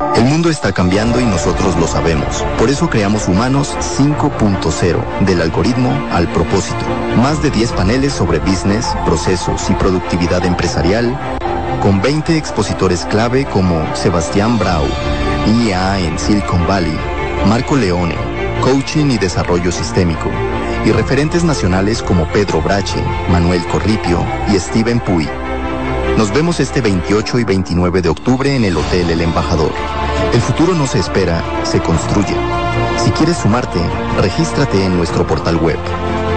El mundo está cambiando y nosotros lo sabemos. Por eso creamos Humanos 5.0, del algoritmo al propósito. Más de 10 paneles sobre business, procesos y productividad empresarial, con 20 expositores clave como Sebastián Brau, IA en Silicon Valley, Marco Leone, Coaching y Desarrollo Sistémico, y referentes nacionales como Pedro Brache, Manuel Corripio y Steven Puy. Nos vemos este 28 y 29 de octubre en el Hotel El Embajador. El futuro no se espera, se construye. Si quieres sumarte, regístrate en nuestro portal web